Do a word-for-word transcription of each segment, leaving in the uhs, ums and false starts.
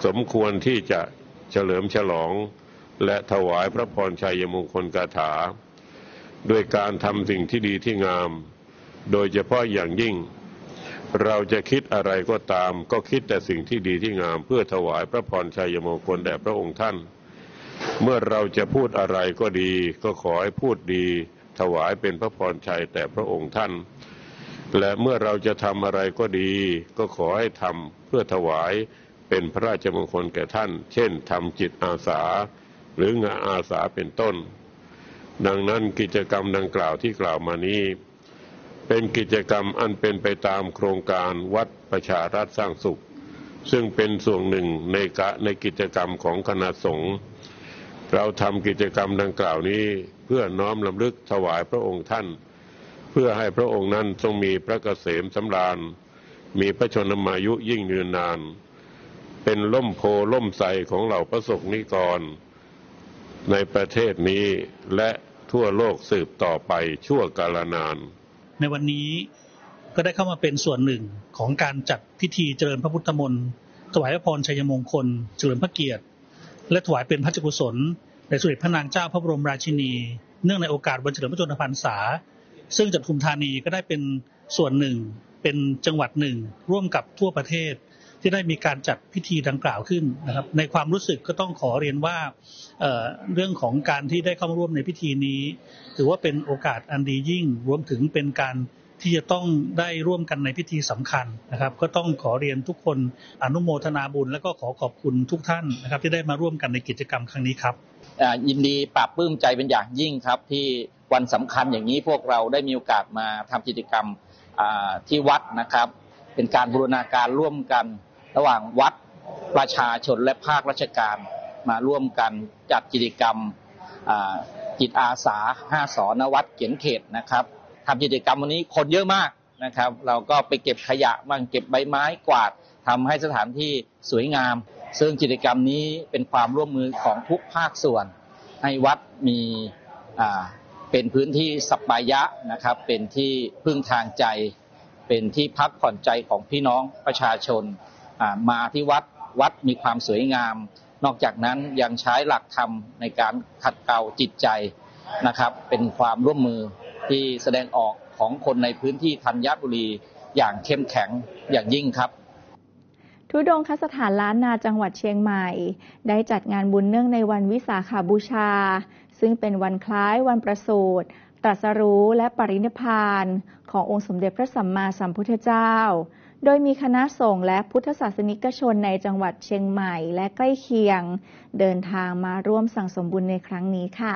สมควรที่จะเฉลิมฉลองและถวายพระพรชัยมงคลคาถาด้วยการทำสิ่งที่ดีที่งามโดยเฉพาะอย่างยิ่งเราจะคิดอะไรก็ตามก็คิดแต่สิ่งที่ดีที่งามเพื่อถวายพระพรชัยมงคลแด่พระองค์ท่านเมื่อเราจะพูดอะไรก็ดีก็ขอให้พูดดีถวายเป็นพระพรชัยแต่พระองค์ท่านและเมื่อเราจะทำอะไรก็ดีก็ขอให้ทำเพื่อถวายเป็นพระราชมงคลแก่ท่านเช่นทำจิตอาสาหรืองานอาสาเป็นต้นดังนั้นกิจกรรมดังกล่าวที่กล่าวมานี้เป็นกิจกรรมอันเป็นไปตามโครงการวัดประชารัฐสร้างสุขซึ่งเป็นส่วนหนึ่งในกะในกิจกรรมของคณะสงฆ์เราทำกิจกรรมดังกล่าวนี้เพื่อน้อมรำลึกถวายพระองค์ท่านเพื่อให้พระองค์นั้นทรงมีพระเกษมสำราญมีพระชนมายุยิ่งยืนนานเป็นล่มโพล่มไทรของเหล่าพระสงฆ์นิกรในประเทศนี้และทั่วโลกสืบต่อไปชั่วกาลนานในวันนี้ก็ได้เข้ามาเป็นส่วนหนึ่งของการจัดพิธีเจริญพระพุทธมนต์ถวายพระพรชัยมงคลเฉลิมพระเกียรติและถวายเป็นพระราชกุศลแด่สมเด็จพระนางเจ้าพระบรมราชินีเนื่องในโอกาสวันเฉลิมพระชนมพรรษาซึ่งจังหวัดปทุมธานีก็ได้เป็นส่วนหนึ่งเป็นจังหวัดหนึ่งร่วมกับทั่วประเทศที่ได้มีการจัดพิธีดังกล่าวขึ้นนะครับในความรู้สึกก็ต้องขอเรียนว่า เอ่อ เรื่องของการที่ได้เข้ามาร่วมในพิธีนี้ถือว่าเป็นโอกาสอันดียิ่งรวมถึงเป็นการที่จะต้องได้ร่วมกันในพิธีสำคัญนะครับก็ต้องขอเรียนทุกคนอนุโมทนาบุญและก็ขอขอบคุณทุกท่านนะครับที่ได้มาร่วมกันในกิจกรรมครั้งนี้ครับยินดีปราบปลื้มใจเป็นอย่างยิ่งครับที่วันสำคัญอย่างนี้พวกเราได้มีโอกาสมาทำกิจกรรมที่วัดนะครับเป็นการบูรณาการร่วมกันระหว่างวัดประชาชนและภาคราชการมาร่วมกันจัดกิจกรรมจิตอาสาห้าสนวัดเขียนเขตนะครับทำกิจกรรมวันนี้คนเยอะมากนะครับเราก็ไปเก็บขยะบ้างเก็บใบไม้กวาดทำให้สถานที่สวยงามซึ่งกิจกรรมนี้เป็นความร่วมมือของทุกภาคส่วนให้วัดมีเป็นพื้นที่สัปปายะนะครับเป็นที่พึ่งทางใจเป็นที่พักผ่อนใจของพี่น้องประชาชนมาที่วัดวัดมีความสวยงามนอกจากนั้นยังใช้หลักธรรมในการขัดเกลาจิตใจนะครับเป็นความร่วมมือที่แสดงออกของคนในพื้นที่ธัญบุรีอย่างเข้มแข็งอย่างยิ่งครับธุดงคสถานล้านนาจังหวัดเชียงใหม่ได้จัดงานบุญเนื่องในวันวิสาขบูชาซึ่งเป็นวันคล้ายวันประสูติตรัสรู้และปรินิพพานขององค์สมเด็จพระสัมมาสัมพุทธเจ้าโดยมีคณะสงฆ์และพุทธศาสนิกชนในจังหวัดเชียงใหม่และใกล้เคียงเดินทางมาร่วมสั่งสมบุญในครั้งนี้ค่ะ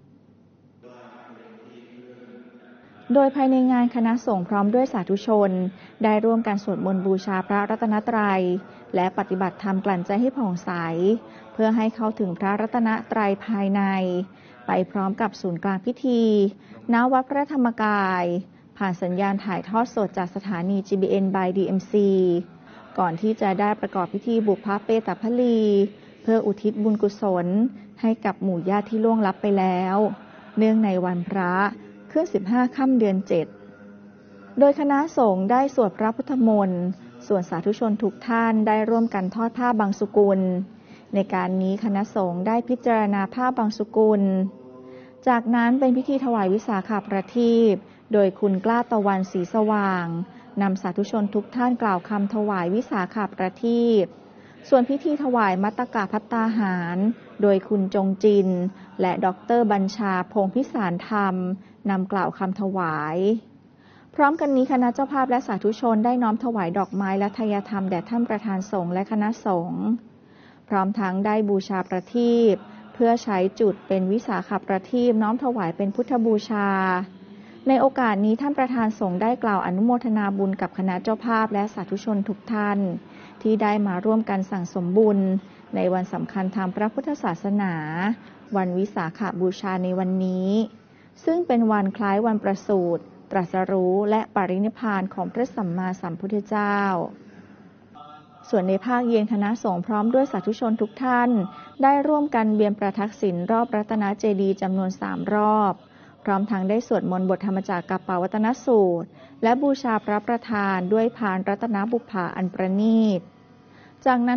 โดยภายในงานคณะสงฆ์พร้อมด้วยสาธุชนได้ร่วมกันสวดมนต์บูชาพระรัตนตรัยและปฏิบัติธรรมกลั่นใจให้ผ่องใสเพื่อให้เข้าถึงพระรัตนตรัยภายในไปพร้อมกับศูนย์กลางพิธีณวัดพระธรรมกายผ่านสัญญาณถ่ายทอดสดจากสถานี จี บี เอ็น by ดี เอ็ม ซี ก่อนที่จะได้ประกอบพิธีบุพเพตพลีเพื่ออุทิศบุญกุศลให้กับหมู่ญาติที่ล่วงลับไปแล้วเนื่องในวันพระขึ้นสิบห้าค่ำเดือนเจ็ดโดยคณะสงฆ์ได้สวดพระพุทธมนต์ส่วนสาธุชนทุกท่านได้ร่วมกันทอดผ้าบางสุกุลในการนี้คณะสงฆ์ได้พิจารณาผ้าบางสุกุลจากนั้นเป็นพิธีถวายวิสาขประทีปโดยคุณกล้าตะวันสีสว่างนำสาธุชนทุกท่านกล่าวคำถวายวิสาขประทีปส่วนพิธีถวายมัตตกะภัตตาหารโดยคุณจงจินและดร.บัญชาพงษ์พิสารธรรมนำกล่าวคำถวายพร้อมกันนี้คณะเจ้าภาพและสาธุชนได้น้อมถวายดอกไม้และทายธรรมแด่ท่านประธานสงฆ์และคณะสงฆ์พร้อมทั้งได้บูชาประทีปเพื่อใช้จุดเป็นวิสาขประทีปน้อมถวายเป็นพุทธบูชาในโอกาสนี้ท่านประธานสงฆ์ได้กล่าวอนุโมทนาบุญกับคณะเจ้าภาพและสาธุชนทุกท่านที่ได้มาร่วมกันสั่งสมบุญในวันสำคัญทางพระพุทธศาสนาวันวิสาขบูชาในวันนี้ซึ่งเป็นวันคล้ายวันประสูติตรัสรู้และปรินิพพานของพระสัมมาสัมพุทธเจ้าส่วนในภาคเย็นคณะสงฆ์พร้อมด้วยสาธุชนทุกท่านได้ร่วมกันเวียนประทักษิณรอบรัตนเจดีย์จำนวนสามรอบพร้อมทั้งได้สวดมนต์บทธรรมจักรกัปปวัตนสูตรและบูชาพระประธานด้วยพานรัตนบุปผาอันประณีตจากนั้น